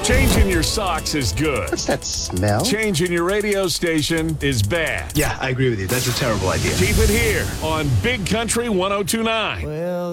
Changing your socks is good. What's that smell? Changing your radio station is bad. Yeah, I agree with you. That's a terrible idea. Keep it here on Big Country 1029.